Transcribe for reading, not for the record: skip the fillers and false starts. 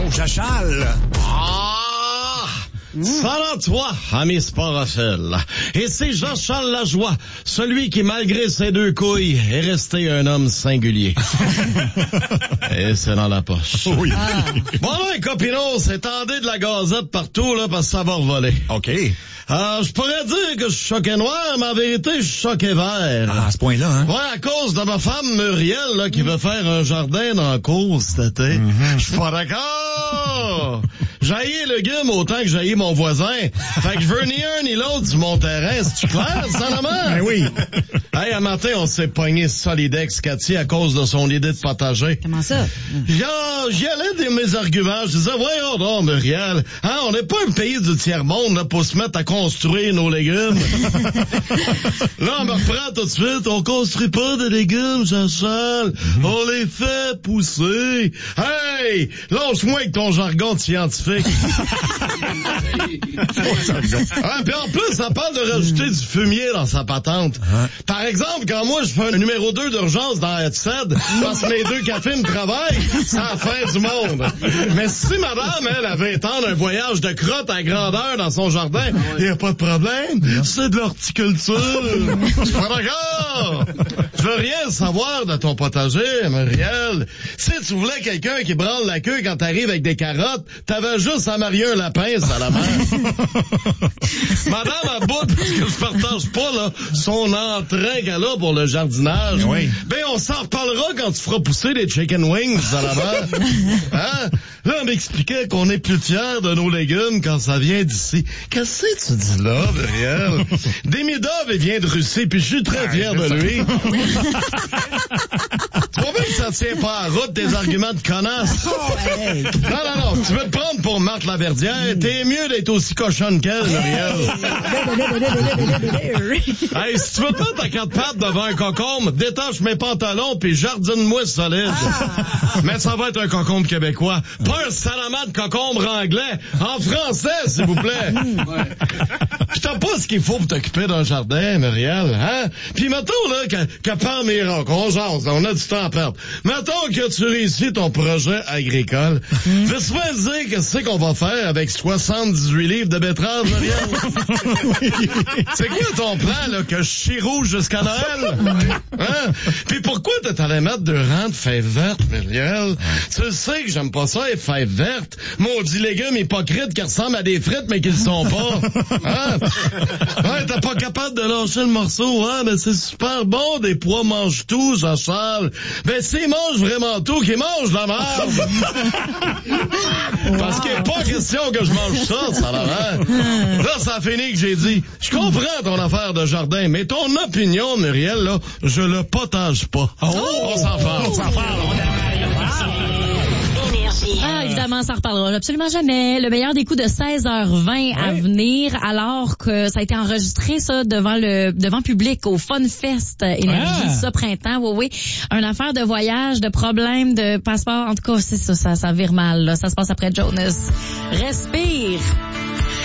donc, Chachal? Salut toi, ami sporophile. Et c'est Jean-Charles Lajoie, celui qui, malgré ses 2 couilles, est resté un homme singulier. Et c'est dans la poche. Oui. Bon, là, copinos, étendez de la gazette partout, là, parce que ça va revoler. OK. Je pourrais dire que je suis choqué noir, mais en vérité, je suis choqué vert. À ce point-là, hein? Ouais, à cause de ma femme Muriel, là, qui veut faire un jardin dans la cour cet été. Je suis pas d'accord! J'haïs les légumes autant que j'haïs mon voisin. Fait que je veux ni un ni l'autre sur mon terrain. C'est-tu clair, Salomon? Ben oui. Hey, un matin, on s'est pogné Solidex, Cathy, à cause de son idée de potager. Comment ça? J'y allais de mes arguments. Je disais, voyons donc, Muriel. Hein, on n'est pas un pays du tiers-monde, là, pour se mettre à construire nos légumes. Là, on me reprend tout de suite. On construit pas de légumes, Jean-Charles. On les fait pousser. Hey! Lâche-moi avec ton jargon de scientifique. Puis en plus, ça parle de rajouter du fumier dans sa patente. Par exemple, quand moi, je fais un numéro 2 d'urgence dans Headset, parce que mes 2 cafés me travaillent, c'est la fin du monde. Mais si madame, elle avait étendre un voyage de crotte à grandeur dans son jardin, il n'y a pas de problème. C'est de l'horticulture. Je suis pas d'accord. Je veux rien savoir de ton potager, Muriel. Si tu voulais quelqu'un qui branle la queue quand t'arrives avec des carottes, t'avais juste à marier un lapin, ça la mère. Madame a bout, parce que je partage pas, là, son entrain qu'elle a pour le jardinage. Oui. Ben, on s'en reparlera quand tu feras pousser des chicken wings à la mère. Hein? Là, on m'expliquait qu'on est plus fiers de nos légumes quand ça vient d'ici. Qu'est-ce que tu dis là, Muriel? Demidov, il vient de Russie, puis je suis très fier de lui. Tu vois bien que ça tient pas à route tes arguments de connasse. Non, tu veux te prendre pour Marthe Laverdière, t'es mieux d'être aussi cochonne qu'elle, Muriel. Hey, si tu veux pas ta 4 pattes devant un concombre, détache mes pantalons puis jardine-moi solide. Mais ça va être un concombre québécois, pas un salamandre concombre anglais, en français, s'il vous plaît. Pis t'as pas ce qu'il faut pour t'occuper d'un jardin, Muriel, hein? Puis mettons, là, que par miracle, on jase, on a du temps à perdre. Mettons que tu réussis ton projet agricole. Veux-tu me dire que c'est qu'on va faire avec 78 livres de betteraves, Muriel? C'est quoi ton plan, là, que je chie rouge jusqu'à Noël? Hein? Puis pourquoi t'es allé mettre 2 rangs de fèves vertes, Muriel? Tu sais que j'aime pas ça, les fèves vertes. Maudits légumes hypocrites qui ressemblent à des frites, mais qui le sont pas. Hein? Ouais, t'es pas capable de lâcher le morceau, hein? Mais c'est super bon, des pois mangent tout, Jean-Charles. Ben, s'ils mangent vraiment tout, qu'ils mangent la merde. Parce qu'il n'est pas question que je mange ça va, hein? Là, ça a fini que j'ai dit, je comprends ton affaire de jardin, mais ton opinion, Muriel, là, je le potage pas. On s'en parle. Ah, évidemment, ça reparlera absolument jamais. Le meilleur des coups de 16h20 à venir, alors que ça a été enregistré, ça, devant public au Fun Fest Énergie, ce printemps. Oui. Une affaire de voyage, de problème, de passeport. En tout cas, c'est ça vire mal, là. Ça se passe après Jonas. Respire.